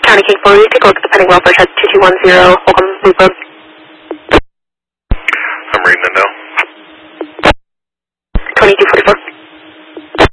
County King 4, take a look at the pending welfare check 2210, Holcomb Loop Road. I'm reading it now. 2244.